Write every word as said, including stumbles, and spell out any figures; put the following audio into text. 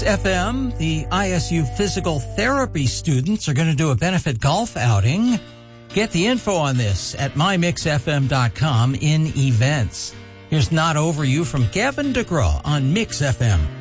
F M, the I S U physical therapy students are going to do a benefit golf outing. Get the info on this at my mix f m dot com in events. Here's Not Over You from Gavin DeGraw on Mix F M.